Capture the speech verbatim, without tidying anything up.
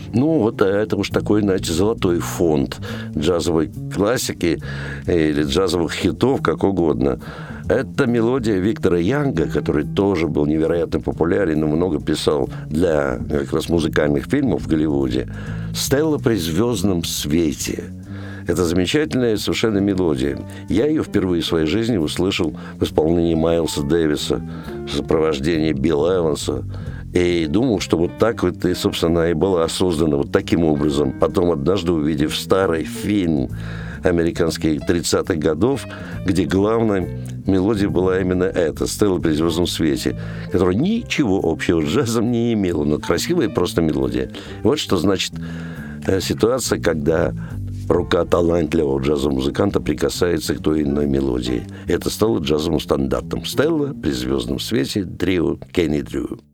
Ну, вот это уж такой, знаете, золотой фонд джазовой классики или джазовых хитов, как угодно. Это мелодия Виктора Янга, который тоже был невероятно популярен и много писал для как раз музыкальных фильмов в Голливуде. «Стелла при звездном свете». Это замечательная совершенно мелодия. Я ее впервые в своей жизни услышал в исполнении Майлса Дэвиса в сопровождении Билла Эванса. И думал, что вот так вот и, собственно, и была создана вот таким образом. Потом, однажды увидев старый фильм американских тридцатых годов, где главной мелодия была именно эта «Стелла при звездном свете», которая ничего общего с джазом не имела, но красивая просто мелодия. Вот что значит ситуация, когда рука талантливого джазового-музыканта прикасается к той или иной мелодии. Это стало джазовым стандартом. «Стелла при звездном свете», трио Кенни Дрю.